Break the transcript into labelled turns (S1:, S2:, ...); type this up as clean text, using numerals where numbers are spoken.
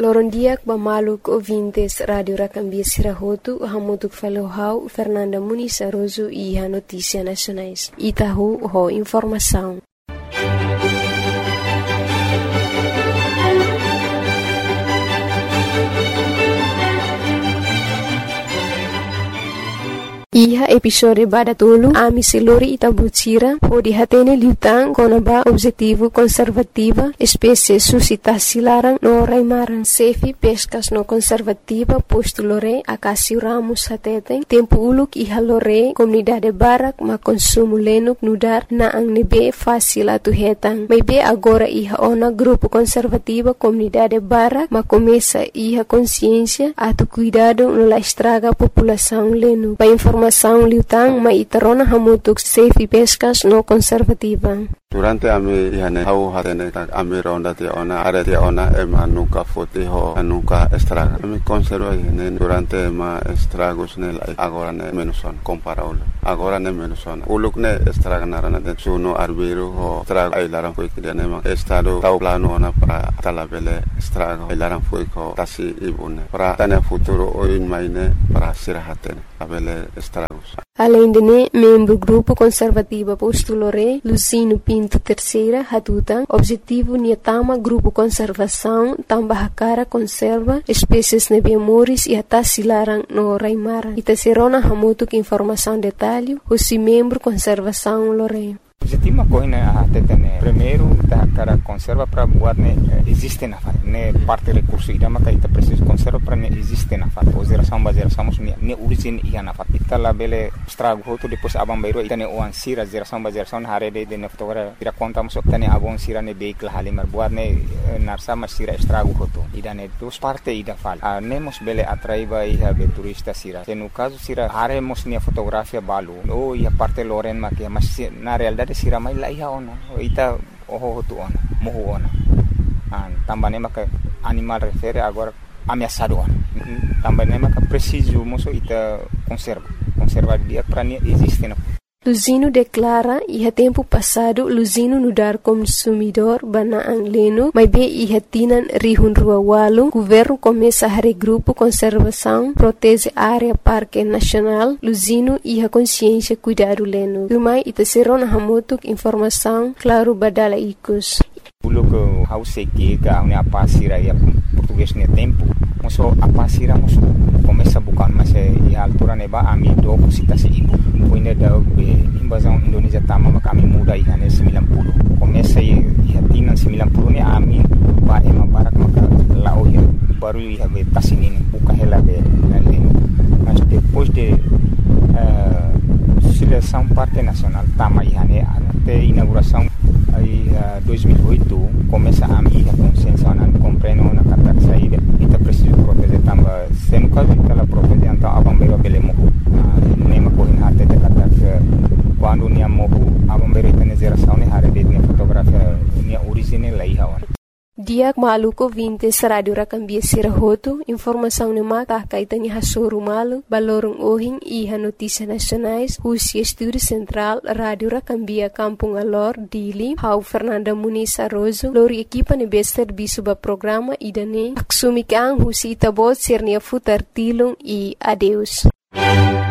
S1: Loron diak bamaluk ouvintes Radio Rakambia Sirahotu, hamutuk falohau Fernanda Muniz Aroso e a Notícia Nacionais. Itahu ho informação. Iha episode badatulu ami silori itabutira o dihatene liutang konaba objetivo conservativa espécie suscitasi larang no raimaran sefi pescas no conservativa posto lore akasi ramus hateten tempo uluk iha lore comunidade barak ma consumo lenuk nudar na ang nebe fácil atu hetang maybe agora iha ona grupo conservativa comunidade barak ma começa iha consciência atu cuidado no la estraga população lenu pa informação liutang maitarona hamutuk safe pescas no conservativa.
S2: Durante ami ihane hau hatene ami ronda te ona are te ona ema nuka fote ho nuka estraga. Ami conserva ihane durante ema estragos nel agora ne menuson comparable. Agora ne menuson. Uluk ne estraga narana de suno arbiro ho estraga ai laran foi que ne ma estado tau plano ona para talabele estraga ai laran foi ko tasi ibune. Para tane futuro o in maine para sirahatene abele estragos.
S1: Além de membro grupo conservativa postulore Lucino Pinto terceira hatutan objetivo niatama grupo conservação tambah cara conserva espécies nebiamoris e atas silarang no raimara ita serona hamutuk informação detalhe o membro conservação lore.
S3: Objetivo coina a tetene primeiro da cara conserva para buat ne existe na fat ne parte recurso ida maka ita preciso conserva para ne existe na fat o geração ne origin ia na fat ita la bele estrago hoto depois abang bairo ita ne oan sira geração hare de ne fotogra ira conta mo tane abon sira ne vehicle halimar buat ne narsa mas sira estrago hoto ida ne dos parte ida fal nemos bele atraiba ia be turista sira no caso sira hare mos ne fotografia balu o ia parte loren makia mas na realidade sira mai la iha ona ita oho tu ona moho ona tambane maka animal refere agora ameaçado ona tambane maka preciso moço ita conserva dia para nem existe na
S1: Luzino declara iha tempo passado Luzino nudar consumidor banaang leno mas be iha tinan rihun rua walu governo começa a regrupo conservação protege área parque nacional Luzino iha consciência cuidado leno rumai ita serona hamutuk informação claro badala ikus
S3: Uluk hause que ga apa sira ya português ne tempo moço apa sira moço começa bukan mas e altura neba ami do cita se ibu poine da invasão Indonésia tama maka ami muda ihane 90 começa e hatina 90 ne ami ba ema barak maka lao ya baru ia be tasinin buka hela be leno mas depois de seleção parque nacional tama ihane até inauguração aí 2008 começa a minha consciência na compreendo na carta saída ita preciso proteger tamba sendo caso ela proteger então abambeiro belemo nema corrin até de carta quando nia mohu abambeiro tem geração ne hare de fotografia nia original lá ia
S1: Diak maluko vintes Radio Rakambia Sirahotu informação ne mata kaitani hasoru malu balorong ohing iha notícia nacionais husi estúdio central Radio Rakambia Kampung Alor Dili hau Fernanda Muniz Aroso lori equipa ne bester bisuba programa idane aksumi kang husi itabot sernia futar tilung e adeus